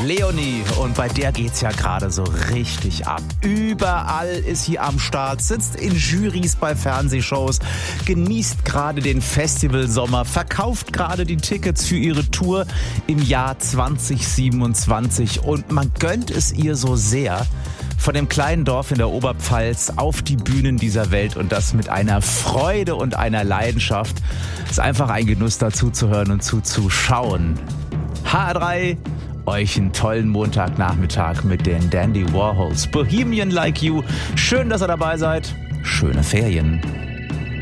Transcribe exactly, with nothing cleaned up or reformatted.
Leonie, und bei der geht's ja gerade so richtig ab. Überall ist sie am Start, sitzt in Jurys bei Fernsehshows, genießt gerade den Festivalsommer, verkauft gerade die Tickets für ihre Tour im Jahr zwanzig siebenundzwanzig und man gönnt es ihr so sehr, von dem kleinen Dorf in der Oberpfalz auf die Bühnen dieser Welt, und das mit einer Freude und einer Leidenschaft. Es ist einfach ein Genuss, dazu zu hören und zuzuschauen. H R drei, euch einen tollen Montagnachmittag mit den Dandy Warhols. Bohemian Like You. Schön, dass ihr dabei seid. Schöne Ferien.